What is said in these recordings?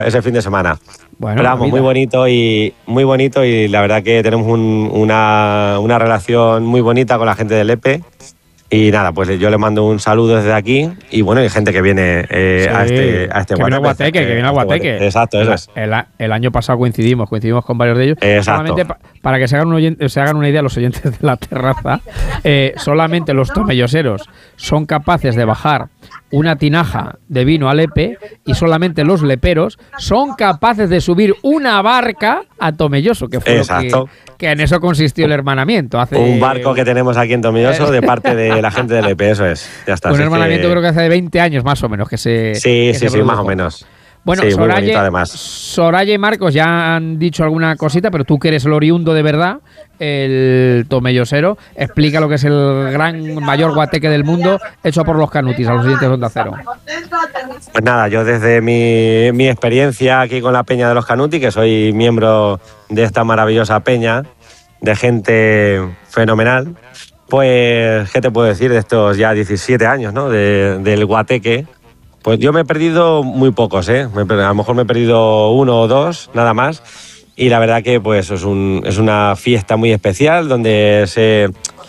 ese fin de semana. Bueno, pero vamos, muy bonito y la verdad que tenemos una relación muy bonita con la gente del Lepe. Y nada, pues yo le mando un saludo desde aquí y bueno, hay gente que viene a este que viene a Guateque, que viene a Guateque. Exacto, eso es. El año pasado coincidimos con varios de ellos. Exacto. Solamente para que se hagan una idea los oyentes de la terraza, solamente los tomelloseros son capaces de bajar una tinaja de vino a Lepe y solamente los leperos son capaces de subir una barca a Tomelloso, que fue que en eso consistió el hermanamiento. Un barco que tenemos aquí en Tomelloso de parte de la gente de Lepe, eso es. Ya está. Un hermanamiento creo que hace de 20 años más o menos que se Sí, más o menos. Bueno, sí, Soraya y Marcos ya han dicho alguna cosita, pero tú que eres el oriundo de verdad, el tomellosero, explica lo que es el mayor guateque del mundo hecho por los canutis a los oyentes de Onda Cero. Pues nada, yo desde mi experiencia aquí con la Peña de los Canutis, que soy miembro de esta maravillosa peña de gente fenomenal, pues, ¿qué te puedo decir de estos ya 17 años, ¿no? del guateque? Pues yo me he perdido muy pocos, ¿eh? A lo mejor me he perdido 1 o 2, nada más. Y la verdad que pues es una fiesta muy especial donde se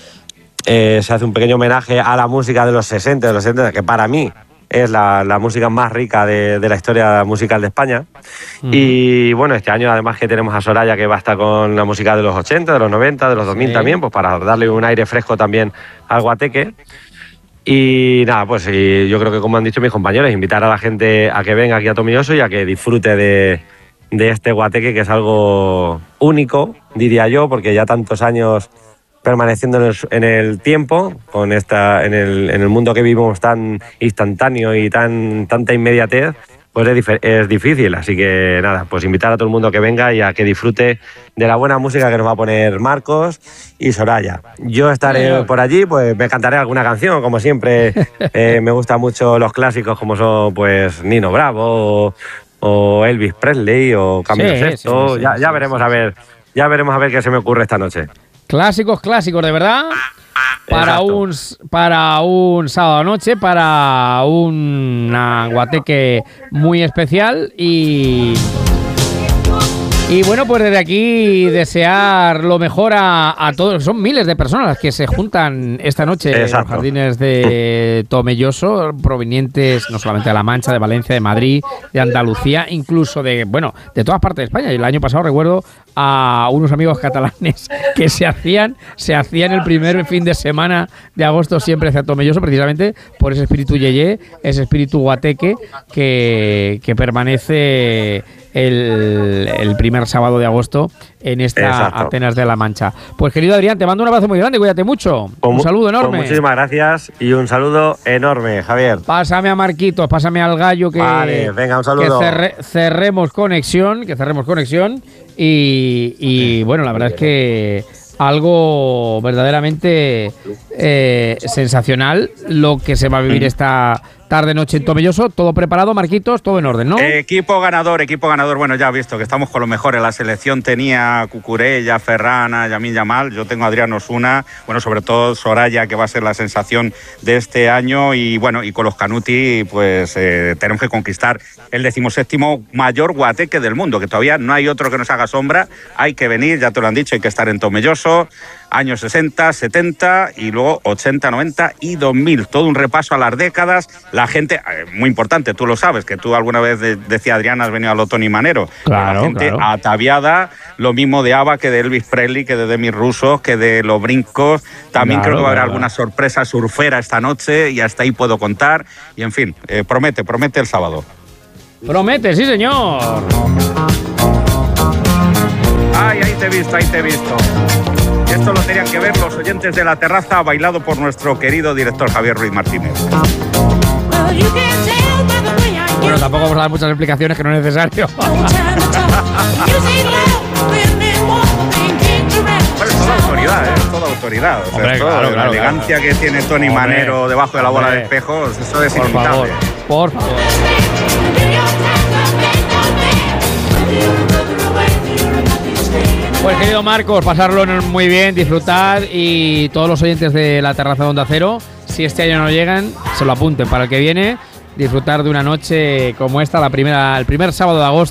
hace un pequeño homenaje a la música de los 60, que para mí es la música más rica de la historia musical de España. Y bueno, este año además que tenemos a Soraya, que va a estar con la música de los 80, de los 90, de los 2000 también, pues para darle un aire fresco también al guateque. Y nada, pues yo creo que, como han dicho mis compañeros, invitar a la gente a que venga aquí a Tomelloso y a que disfrute de este guateque, que es algo único, diría yo, porque ya tantos años permaneciendo en el tiempo, en el mundo que vivimos tan instantáneo y tanta inmediatez, pues es difícil. Así que nada, pues invitar a todo el mundo a que venga y a que disfrute de la buena música que nos va a poner Marcos y Soraya. Yo estaré por allí, pues me cantaré alguna canción, como siempre. Me gustan mucho los clásicos como son pues Nino Bravo o Elvis Presley o Camilo Sesto. Ya veremos a ver qué se me ocurre esta noche. Clásicos, de verdad. Para un sábado noche, para un guateque muy especial y bueno, pues desde aquí desear lo mejor a todos. Son miles de personas las que se juntan esta noche en los jardines de Tomelloso, provenientes no solamente de La Mancha, de Valencia, de Madrid, de Andalucía, incluso de todas partes de España. Y el año pasado recuerdo a unos amigos catalanes que se hacían el primer fin de semana de agosto siempre hacia Tomelloso, precisamente por ese espíritu yeye, ese espíritu guateque que permanece el primer sábado de agosto en esta Atenas de La Mancha. Pues querido Adrián, te mando un abrazo muy grande, cuídate mucho. Un saludo enorme. Muchísimas gracias y un saludo enorme, Javier. Pásame a Marquitos, pásame al gallo que, vale, venga, un saludo. Que cerremos conexión y bueno, la verdad es que algo verdaderamente sensacional lo que se va a vivir esta tarde-noche en Tomelloso. Todo preparado, Marquitos, todo en orden, ¿no? Equipo ganador. Bueno, ya has visto que estamos con los mejores. La selección tenía Cucurella, Ferrana, Yamin Yamal. Yo tengo a Adrián Osuna. Bueno, sobre todo Soraya, que va a ser la sensación de este año. Y bueno, y con los Canuti, pues tenemos que conquistar el 17º mayor guateque del mundo, que todavía no hay otro que nos haga sombra. Hay que venir, ya te lo han dicho, hay que estar en Tomelloso. Años 60, 70 y luego 80, 90 y 2000. Todo un repaso a las décadas. La gente, muy importante, tú lo sabes, que tú alguna vez decía Adrián, has venido a lo Tony Manero. Claro, la gente ataviada, lo mismo de ABBA que de Elvis Presley, que de Demi Russo, que de Los Brincos. También creo que va a haber alguna sorpresa surfera esta noche y hasta ahí puedo contar. Y en fin, promete el sábado. Promete, sí señor. Ay, ahí te he visto. Esto lo tenían que ver los oyentes de la terraza, bailado por nuestro querido director Javier Ruiz Martínez. Bueno, tampoco vamos a dar muchas explicaciones, que no es necesario. Bueno, es toda autoridad, es toda autoridad. O sea, hombre, claro, la elegancia claro. Que tiene Tony Manero debajo de la bola de espejos, eso es inimitable. Por favor. Pues querido Marcos, pasarlo muy bien, disfrutar, y todos los oyentes de la terraza de Onda Cero, si este año no llegan, se lo apunten para el que viene. disfrutar de una noche como esta, el primer sábado de agosto.